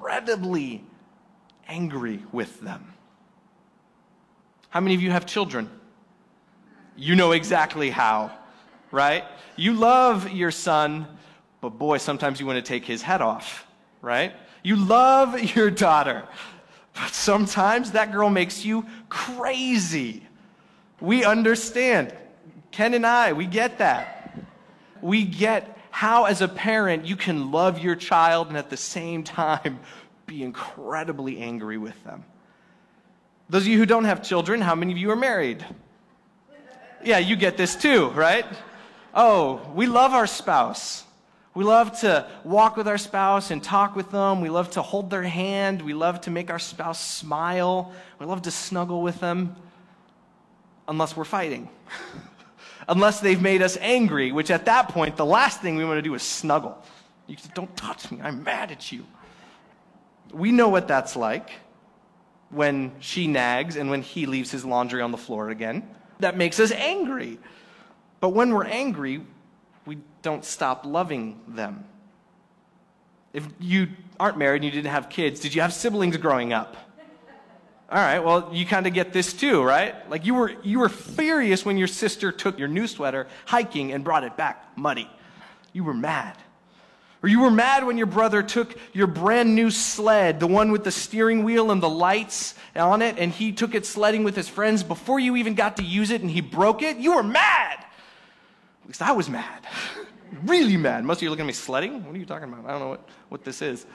incredibly angry with them. How many of you have children? You know exactly how, right? You love your son, but boy, sometimes you want to take his head off, right? You love your daughter, but sometimes that girl makes you crazy. We understand. Ken and I, we get that. We get how, as a parent, you can love your child and at the same time be incredibly angry with them. Those of you who don't have children, how many of you are married? Yeah, you get this too, right? Oh, we love our spouse. We love to walk with our spouse and talk with them. We love to hold their hand. We love to make our spouse smile. We love to snuggle with them, unless we're fighting. Unless they've made us angry, which at that point, the last thing we want to do is snuggle. You say, don't touch me, I'm mad at you. We know what that's like when she nags and when he leaves his laundry on the floor again. That makes us angry. But when we're angry, we don't stop loving them. If you aren't married and you didn't have kids, did you have siblings growing up? All right, well, you kind of get this too, right? Like you were furious when your sister took your new sweater hiking and brought it back muddy. You were mad. Or you were mad when your brother took your brand new sled, the one with the steering wheel and the lights on it, and he took it sledding with his friends before you even got to use it and he broke it. You were mad. At least I was mad. Really mad. Most of you are looking at me sledding? What are you talking about? I don't know what this is.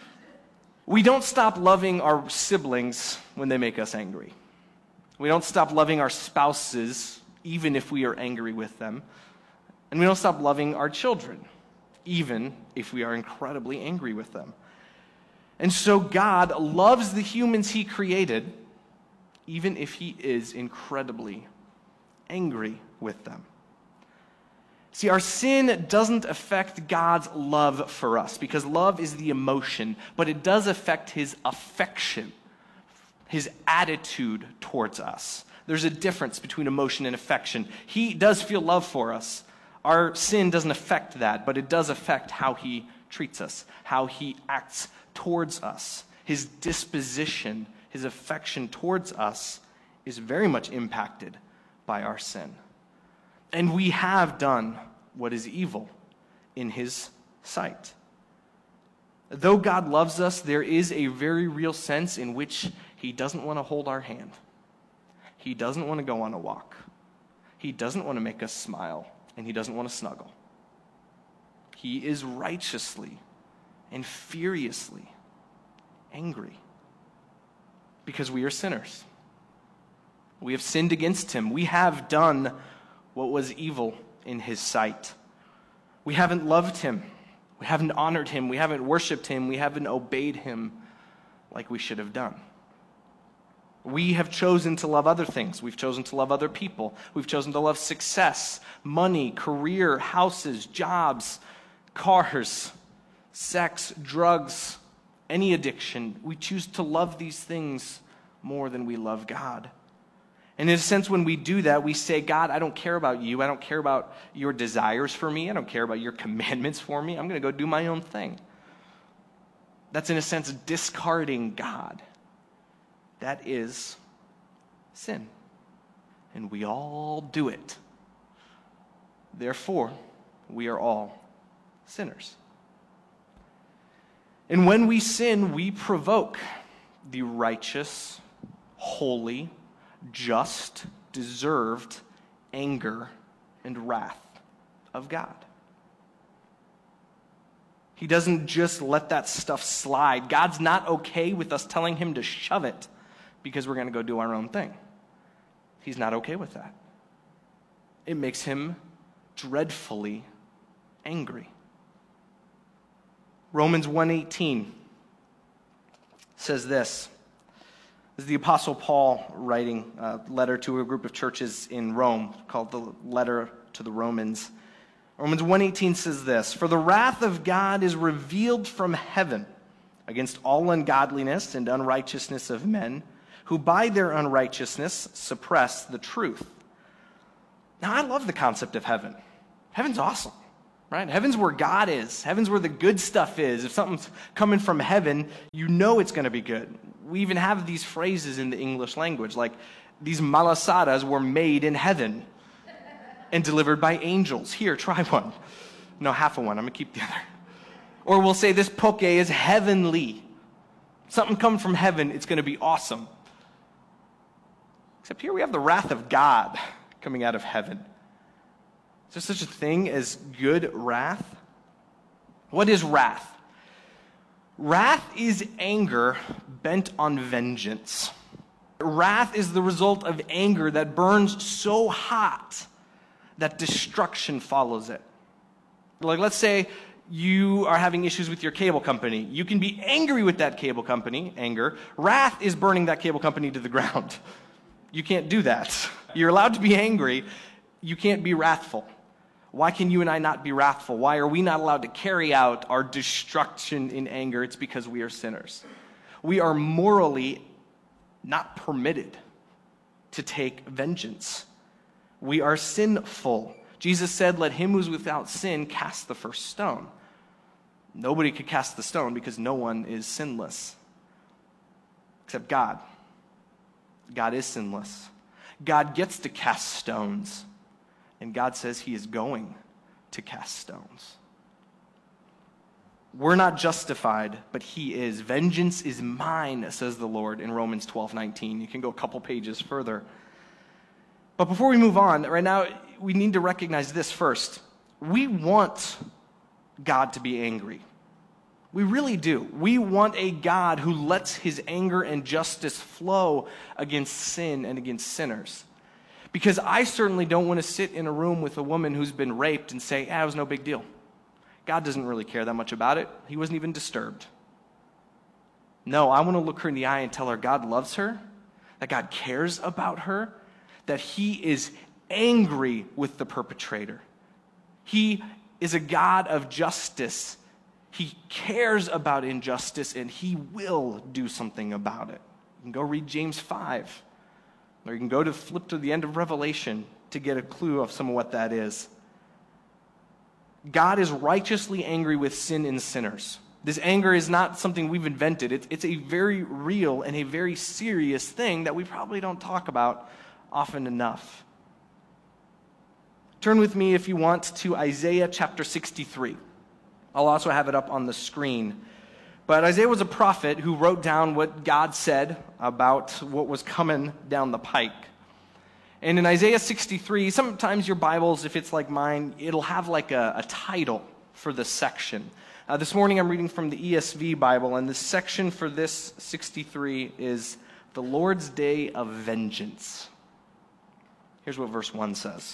We don't stop loving our siblings when they make us angry. We don't stop loving our spouses even if we are angry with them. And we don't stop loving our children even if we are incredibly angry with them. And so God loves the humans he created even if he is incredibly angry with them. See, our sin doesn't affect God's love for us because love is the emotion, but it does affect his affection, his attitude towards us. There's a difference between emotion and affection. He does feel love for us. Our sin doesn't affect that, but it does affect how he treats us, how he acts towards us. His disposition, his affection towards us is very much impacted by our sin. And we have done what is evil in his sight. Though God loves us, there is a very real sense in which he doesn't want to hold our hand. He doesn't want to go on a walk. He doesn't want to make us smile, and he doesn't want to snuggle. He is righteously and furiously angry because we are sinners. We have sinned against him. We have done what was evil in his sight. We haven't loved him. We haven't honored him. We haven't worshiped him. We haven't obeyed him like we should have done. We have chosen to love other things. We've chosen to love other people. We've chosen to love success, money, career, houses, jobs, cars, sex, drugs, any addiction. We choose to love these things more than we love God. And in a sense, when we do that, we say, God, I don't care about you. I don't care about your desires for me. I don't care about your commandments for me. I'm going to go do my own thing. That's, in a sense, discarding God. That is sin. And we all do it. Therefore, we are all sinners. And when we sin, we provoke the righteous, holy, just, deserved anger and wrath of God. He doesn't just let that stuff slide. God's not okay with us telling him to shove it because we're going to go do our own thing. He's not okay with that. It makes him dreadfully angry. Romans 1:18 says this. This is the Apostle Paul writing a letter to a group of churches in Rome called the Letter to the Romans. Romans 1:18 says this, "For the wrath of God is revealed from heaven against all ungodliness and unrighteousness of men, who by their unrighteousness suppress the truth." Now, I love the concept of heaven. Heaven's awesome. right? Heaven's where God is. Heaven's where the good stuff is. If something's coming from heaven, you know it's going to be good. We even have these phrases in the English language, like these malasadas were made in heaven and delivered by angels. Here, try one. No, half of one. I'm going to keep the other. Or we'll say this poke is heavenly. Something coming from heaven, it's going to be awesome. Except here we have the wrath of God coming out of heaven. Is there such a thing as good wrath? What is wrath? Wrath is anger bent on vengeance. Wrath is the result of anger that burns so hot that destruction follows it. Like, let's say you are having issues with your cable company. You can be angry with that cable company, anger. Wrath is burning that cable company to the ground. You can't do that. You're allowed to be angry. You can't be wrathful. Why can you and I not be wrathful? Why are we not allowed to carry out our destruction in anger? It's because we are sinners. We are morally not permitted to take vengeance. We are sinful. Jesus said, "Let him who's without sin cast the first stone." Nobody could cast the stone because no one is sinless except God. God is sinless. God gets to cast stones. And God says he is going to cast stones. We're not justified, but he is. Vengeance is mine, says the Lord in Romans 12:19. You can go a couple pages further. But before we move on, right now, we need to recognize this first. We want God to be angry. We really do. We want a God who lets his anger and justice flow against sin and against sinners. Because I certainly don't want to sit in a room with a woman who's been raped and say, it was no big deal. God doesn't really care that much about it. He wasn't even disturbed. No, I want to look her in the eye and tell her God loves her, that God cares about her, that he is angry with the perpetrator. He is a God of justice. He cares about injustice, and he will do something about it. You can go read James 5. Or you can go to flip to the end of Revelation to get a clue of some of what that is. God is righteously angry with sin and sinners. This anger is not something we've invented. It's a very real and a very serious thing that we probably don't talk about often enough. Turn with me, if you want, to Isaiah chapter 63. I'll also have it up on the screen. But Isaiah was a prophet who wrote down what God said about what was coming down the pike. And in Isaiah 63, sometimes your Bibles, if it's like mine, it'll have like a title for the section. This morning I'm reading from the ESV Bible, and the section for this 63 is the Lord's Day of Vengeance. Here's what verse 1 says.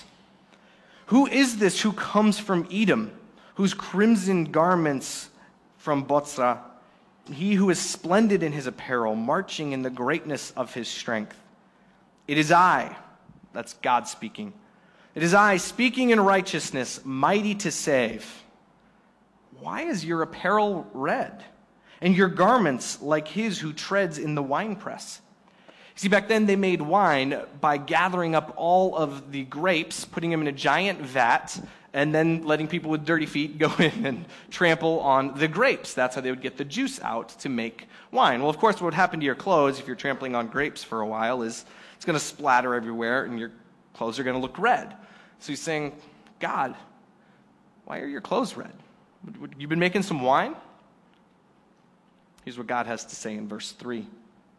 Who is this who comes from Edom, whose crimson garments from Bozrah? He who is splendid in his apparel, marching in the greatness of his strength. It is I, that's God speaking. It is I, speaking in righteousness, mighty to save. Why is your apparel red, and your garments like his who treads in the winepress? See, back then they made wine by gathering up all of the grapes, putting them in a giant vat, and then letting people with dirty feet go in and trample on the grapes. That's how they would get the juice out to make wine. Well, of course, what would happen to your clothes if you're trampling on grapes for a while is it's going to splatter everywhere, and your clothes are going to look red. So he's saying, God, why are your clothes red? You've been making some wine? Here's what God has to say in verse 3.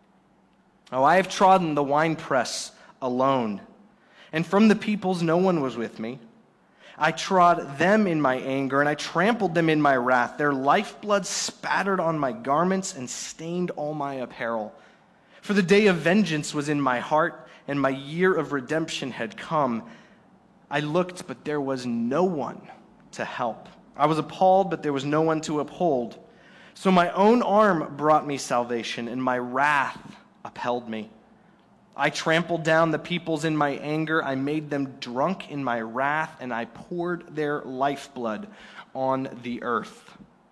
Oh, I have trodden the winepress alone, and from the peoples no one was with me. I trod them in my anger, and I trampled them in my wrath. Their lifeblood spattered on my garments and stained all my apparel. For the day of vengeance was in my heart, and my year of redemption had come. I looked, but there was no one to help. I was appalled, but there was no one to uphold. So my own arm brought me salvation, and my wrath upheld me. I trampled down the peoples in my anger. I made them drunk in my wrath, and I poured their lifeblood on the earth.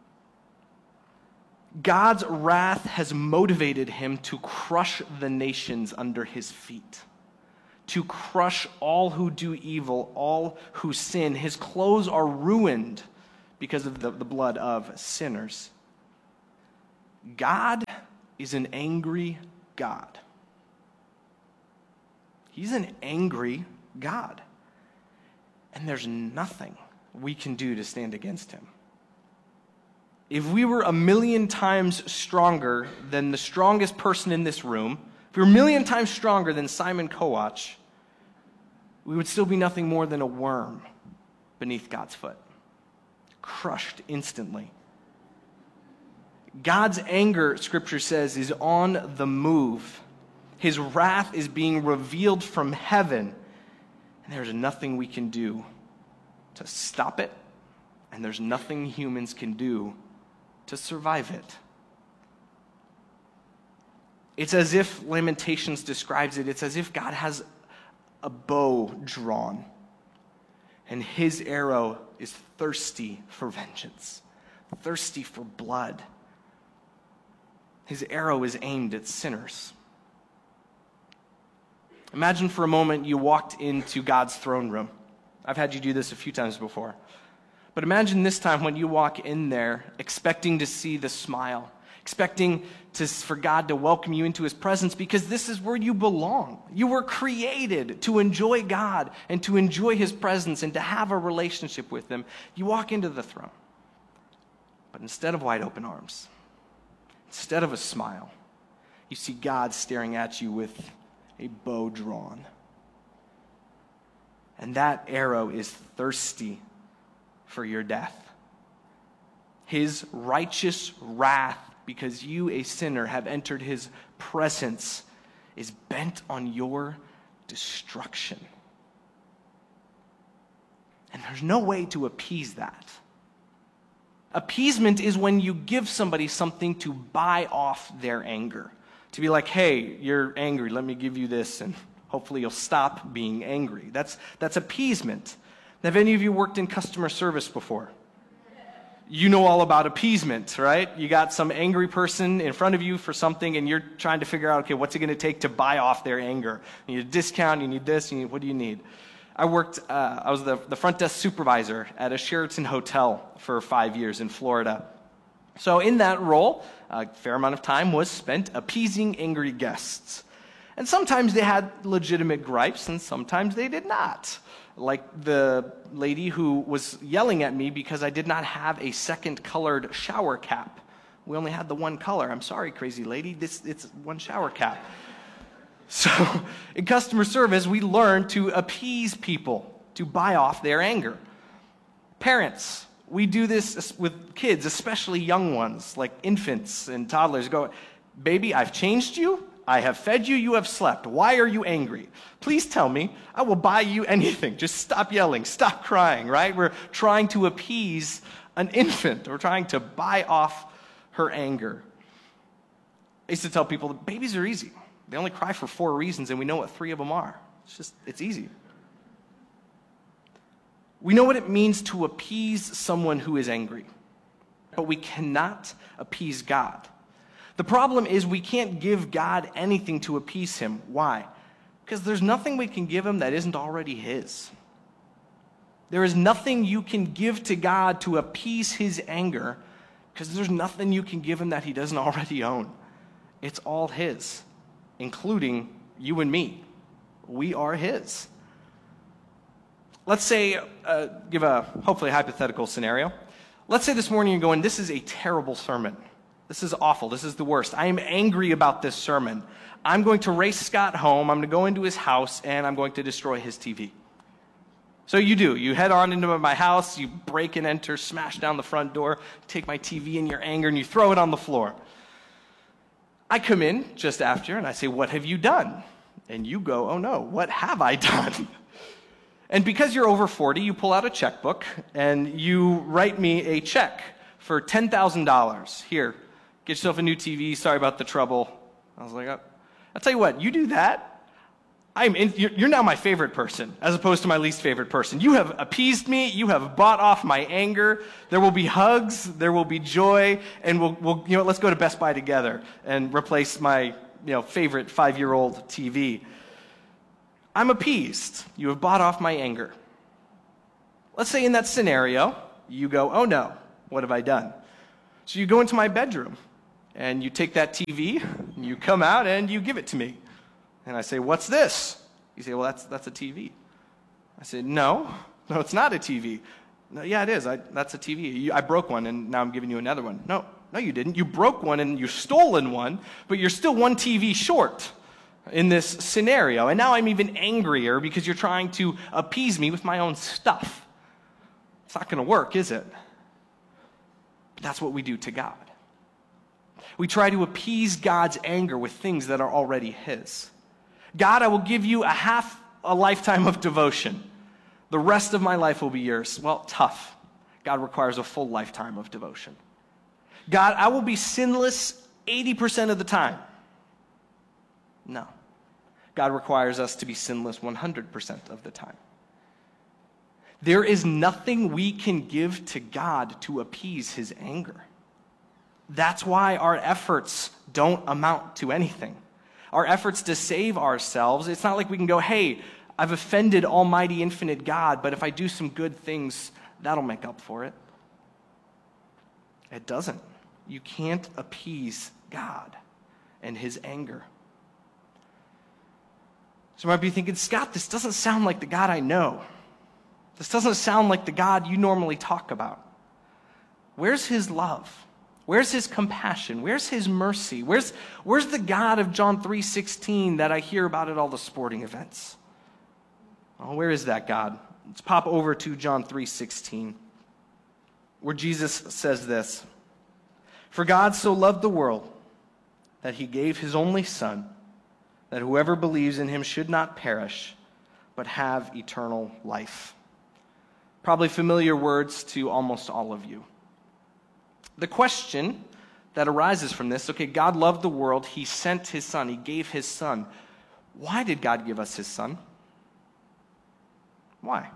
God's wrath has motivated him to crush the nations under his feet, to crush all who do evil, all who sin. His clothes are ruined because of the blood of sinners. God is an angry God. He's an angry God. And there's nothing we can do to stand against him. If we were 1,000,000 times stronger than the strongest person in this room, if we were 1,000,000 times stronger than Simon Kowach, we would still be nothing more than a worm beneath God's foot, crushed instantly. God's anger, Scripture says, is on the move. His wrath is being revealed from heaven, and there's nothing we can do to stop it, and there's nothing humans can do to survive it. It's as if Lamentations describes it. It's as if God has a bow drawn, and his arrow is thirsty for vengeance, thirsty for blood. His arrow is aimed at sinners. Imagine for a moment you walked into God's throne room. I've had you do this a few times before. But imagine this time when you walk in there expecting to see the smile, expecting for God to welcome you into his presence, because this is where you belong. You were created to enjoy God and to enjoy his presence and to have a relationship with him. You walk into the throne. But instead of wide open arms, instead of a smile, you see God staring at you with a bow drawn. And that arrow is thirsty for your death. His righteous wrath, because you, a sinner, have entered his presence, is bent on your destruction. And there's no way to appease that. Appeasement is when you give somebody something to buy off their anger. To be like, hey, you're angry, let me give you this, and hopefully you'll stop being angry. That's appeasement. Have any of you worked in customer service before? You know all about appeasement, right? You got some angry person in front of you for something, and you're trying to figure out, okay, what's it going to take to buy off their anger? You need a discount, you need this, what do you need? I was the front desk supervisor at a Sheraton hotel for 5 years in Florida. So in that role, a fair amount of time was spent appeasing angry guests. And sometimes they had legitimate gripes, and sometimes they did not. Like the lady who was yelling at me because I did not have a second colored shower cap. We only had the one color. I'm sorry, crazy lady, it's one shower cap. So in customer service, we learn to appease people, to buy off their anger. Parents, we do this with kids, especially young ones, like infants and toddlers. Go, baby, I've changed you. I have fed you. You have slept. Why are you angry? Please tell me. I will buy you anything. Just stop yelling. Stop crying, right? We're trying to appease an infant. We're trying to buy off her anger. I used to tell people that babies are easy. They only cry for 4 reasons, and we know what 3 of them are. It's easy. We know what it means to appease someone who is angry, but we cannot appease God. The problem is we can't give God anything to appease him. Why? Because there's nothing we can give him that isn't already his. There is nothing you can give to God to appease his anger, because there's nothing you can give him that he doesn't already own. It's all his, including you and me. We are his. Let's say, give a hopefully hypothetical scenario. Let's say this morning you're going, this is a terrible sermon. This is awful. This is the worst. I am angry about this sermon. I'm going to race Scott home. I'm going to go into his house, and I'm going to destroy his TV. So you do. You head on into my house. You break and enter, smash down the front door, take my TV in your anger, and you throw it on the floor. I come in just after, and I say, what have you done? And you go, oh no, what have I done? And because you're over 40, you pull out a checkbook, and you write me a check for $10,000. Here, get yourself a new TV. Sorry about the trouble. I was like, oh. I'll tell you what, you do that, you're now my favorite person, as opposed to my least favorite person. You have appeased me. You have bought off my anger. There will be hugs. There will be joy. And we'll let's go to Best Buy together and replace my favorite 5-year-old TV. I'm appeased. You have bought off my anger. Let's say in that scenario, You go, oh no, what have I done? So you go into my bedroom, and you take that TV, and you come out, and you give it to me. And I say, what's this? You say, well, that's a TV. I say, no, it's not a TV. No, yeah, it is. That's a TV. I broke one, and now I'm giving you another one. No, you didn't. You broke one, and you've stolen one, but you're still one TV short in this scenario. And now I'm even angrier because you're trying to appease me with my own stuff. It's not going to work, is it? But that's what we do to God. We try to appease God's anger with things that are already His. God, I will give you a lifetime of devotion. The rest of my life will be yours. Well, tough. God requires a full lifetime of devotion. God, I will be sinless 80% of the time. No. God requires us to be sinless 100% of the time. There is nothing we can give to God to appease His anger. That's why our efforts don't amount to anything. Our efforts to save ourselves, it's not like we can go, hey, I've offended Almighty Infinite God, but if I do some good things, that'll make up for it. It doesn't. You can't appease God and His anger. So you might be thinking, Scott, this doesn't sound like the God I know. This doesn't sound like the God you normally talk about. Where's His love? Where's His compassion? Where's His mercy? Where's the God of John 3:16 that I hear about at all the sporting events? Oh, where is that God? Let's pop over to John 3:16, where Jesus says this, "For God so loved the world that He gave His only Son, that whoever believes in Him should not perish, but have eternal life." Probably familiar words to almost all of you. The question that arises from this, okay, God loved the world, He sent His Son, He gave His Son. Why did God give us His Son? Why?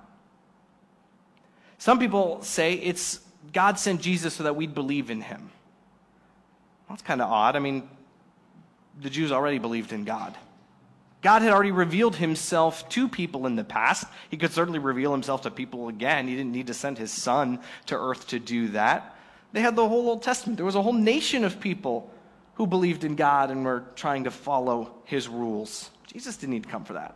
Some people say it's God sent Jesus so that we'd believe in Him. Well, that's kind of odd. I mean, the Jews already believed in God. God had already revealed Himself to people in the past. He could certainly reveal Himself to people again. He didn't need to send His Son to earth to do that. They had the whole Old Testament. There was a whole nation of people who believed in God and were trying to follow His rules. Jesus didn't need to come for that.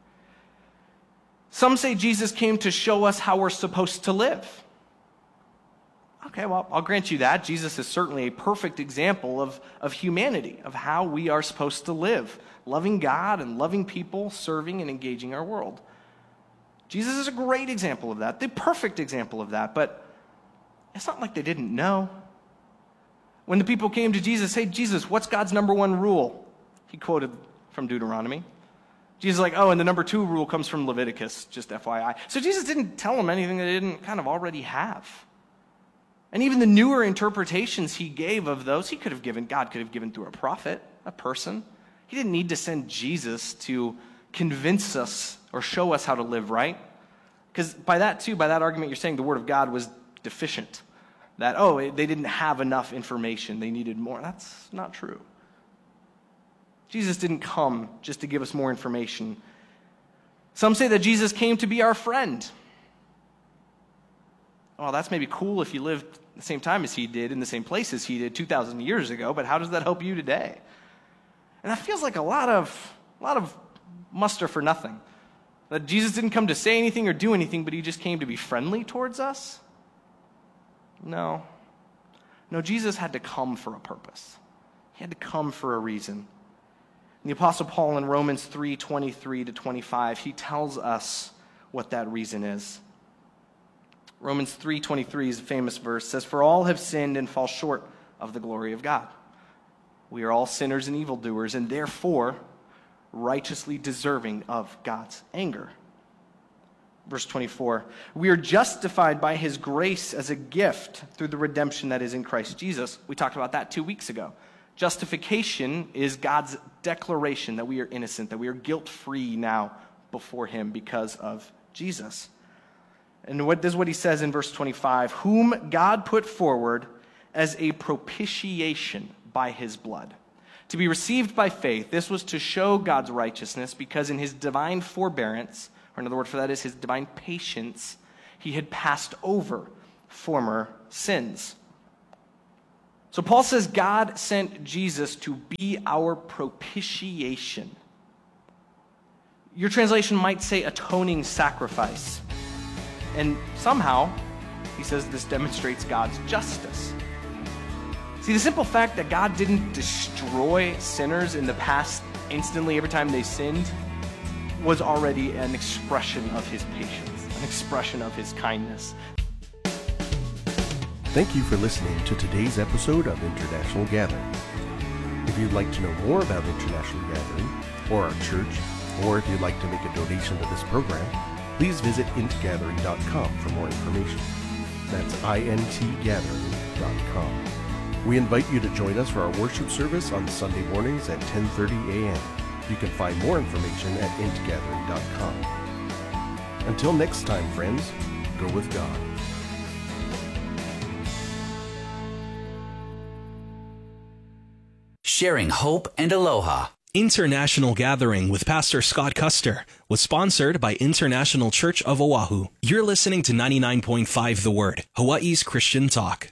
Some say Jesus came to show us how we're supposed to live. Okay, well, I'll grant you that. Jesus is certainly a perfect example of humanity, of how we are supposed to live, loving God and loving people, serving and engaging our world. Jesus is a great example of that, the perfect example of that, but it's not like they didn't know. When the people came to Jesus, hey, Jesus, what's God's number one rule? He quoted from Deuteronomy. Jesus is like, oh, and the number 2 rule comes from Leviticus, just FYI. So Jesus didn't tell them anything they didn't kind of already have. And even the newer interpretations He gave of those, God could have given through a prophet, a person. He didn't need to send Jesus to convince us or show us how to live right. Because by that argument, you're saying the Word of God was deficient. That, they didn't have enough information, they needed more. That's not true. Jesus didn't come just to give us more information. Some say that Jesus came to be our friend. Well, that's maybe cool if you lived the same time as He did, in the same place as He did 2,000 years ago, but how does that help you today? And that feels like a lot of muster for nothing. That Jesus didn't come to say anything or do anything, but He just came to be friendly towards us? No, Jesus had to come for a purpose. He had to come for a reason. The Apostle Paul in Romans 3:23-25, he tells us what that reason is. Romans 3:23 is a famous verse. It says, "For all have sinned and fall short of the glory of God. We are all sinners and evildoers, and therefore righteously deserving of God's anger." Verse 24, "We are justified by His grace as a gift through the redemption that is in Christ Jesus." We talked about that 2 weeks ago. Justification is God's declaration that we are innocent, that we are guilt-free now before Him because of Jesus. And this is what He says in verse 25, "Whom God put forward as a propitiation by His blood, to be received by faith." This was to show God's righteousness, because in His divine forbearance, or another word for that is His divine patience, He had passed over former sins. So Paul says God sent Jesus to be our propitiation. Your translation might say atoning sacrifice. And somehow, he says this demonstrates God's justice. See, the simple fact that God didn't destroy sinners in the past instantly every time they sinned was already an expression of his patience, an expression of his kindness. Thank you for listening to today's episode of International Gathering. If you'd like to know more about International Gathering or our church, or if you'd like to make a donation to this program, please visit intgathering.com for more information. That's intgathering.com. We invite you to join us for our worship service on Sunday mornings at 10:30 a.m. You can find more information at intgathering.com. Until next time, friends, go with God. Sharing hope and aloha. International Gathering with Pastor Scott Custer was sponsored by International Church of Oahu. You're listening to 99.5 The Word, Hawaii's Christian talk.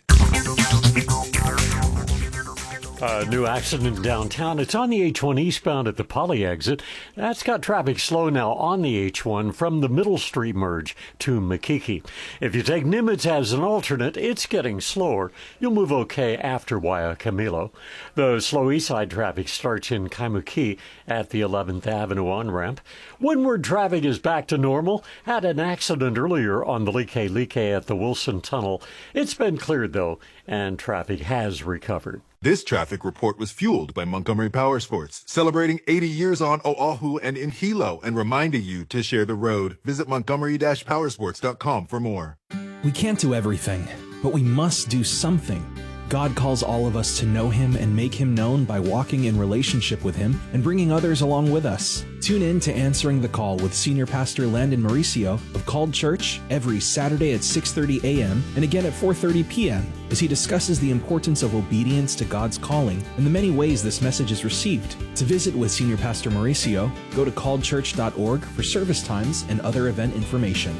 New accident downtown. It's on the H1 eastbound at the Poly exit. That's got traffic slow now on the H1 from the Middle Street merge to Makiki. If you take Nimitz as an alternate, it's getting slower. You'll move okay after Waiakemilo. The slow east side traffic starts in Kaimuki at the 11th Avenue on-ramp. Windward traffic is back to normal. Had an accident earlier on the Like at the Wilson Tunnel. It's been cleared, though, and traffic has recovered. This traffic report was fueled by Montgomery Powersports, celebrating 80 years on Oahu and in Hilo and reminding you to share the road. Visit montgomery-powersports.com for more. We can't do everything, but we must do something. God calls all of us to know Him and make Him known by walking in relationship with Him and bringing others along with us. Tune in to Answering the Call with Senior Pastor Landon Mauricio of Called Church every Saturday at 6:30 a.m. and again at 4:30 p.m. as he discusses the importance of obedience to God's calling and the many ways this message is received. To visit with Senior Pastor Mauricio, go to calledchurch.org for service times and other event information.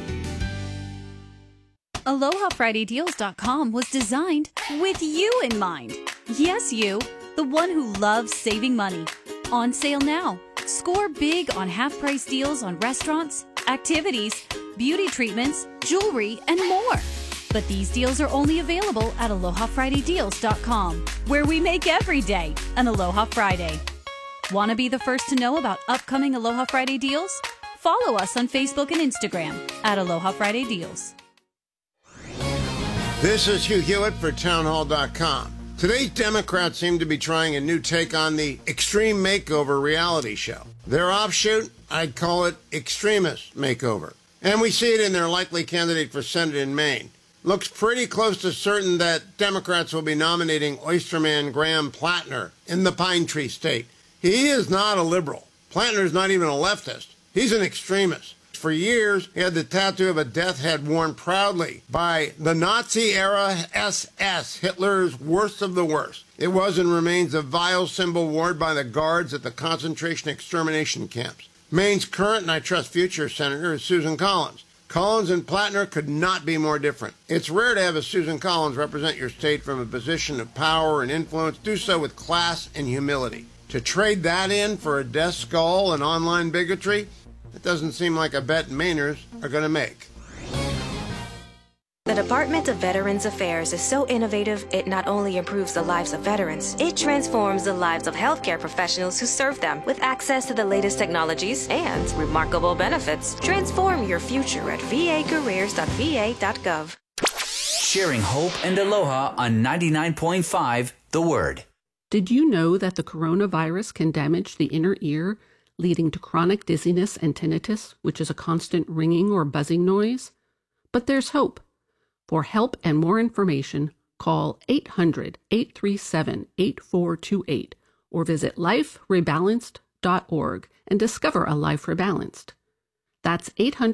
AlohaFridayDeals.com was designed with you in mind. Yes, you, the one who loves saving money. On sale now. Score big on half-price deals on restaurants, activities, beauty treatments, jewelry, and more. But these deals are only available at AlohaFridayDeals.com, where we make every day an Aloha Friday. Want to be the first to know about upcoming Aloha Friday deals? Follow us on Facebook and Instagram at Aloha Friday Deals. This is Hugh Hewitt for Townhall.com. Today's Democrats seem to be trying a new take on the Extreme Makeover reality show. Their offshoot, I'd call it Extremist Makeover. And we see it in their likely candidate for Senate in Maine. Looks pretty close to certain that Democrats will be nominating Oysterman Graham Plattner in the Pine Tree State. He is not a liberal. Plattner's not even a leftist. He's an extremist. For years, he had the tattoo of a death head worn proudly by the Nazi-era SS, Hitler's worst of the worst. It was and remains a vile symbol worn by the guards at the concentration extermination camps. Maine's current, and I trust future, senator is Susan Collins. Collins and Plattner could not be more different. It's rare to have a Susan Collins represent your state from a position of power and influence, do so with class and humility. To trade that in for a death skull and online bigotry, it doesn't seem like a bet Mainers are going to make. The Department of Veterans Affairs is so innovative, it not only improves the lives of veterans, it transforms the lives of healthcare professionals who serve them. With access to the latest technologies and remarkable benefits, transform your future at vacareers.va.gov. Sharing hope and aloha on 99.5 The Word. Did you know that the coronavirus can damage the inner ear, leading to chronic dizziness and tinnitus, which is a constant ringing or buzzing noise? But there's hope. For help and more information, call 800-837-8428 or visit liferebalanced.org and discover a life rebalanced. That's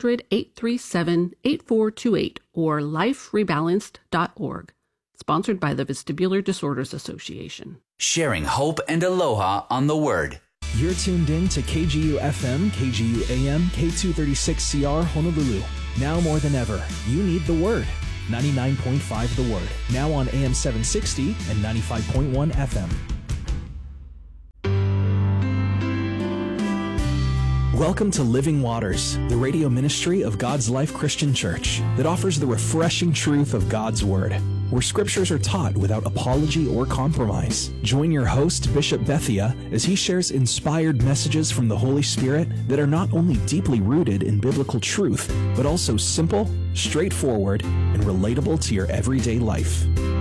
800-837-8428 or liferebalanced.org. Sponsored by the Vestibular Disorders Association. Sharing hope and aloha on The Word. You're tuned in to KGU FM, KGU AM, K236CR Honolulu. Now more than ever, you need the Word. 99.5 The Word, now on AM 760 and 95.1 FM. Welcome to Living Waters, the radio ministry of God's Life Christian Church that offers the refreshing truth of God's Word, where scriptures are taught without apology or compromise. Join your host, Bishop Bethia, as he shares inspired messages from the Holy Spirit that are not only deeply rooted in biblical truth, but also simple, straightforward, and relatable to your everyday life.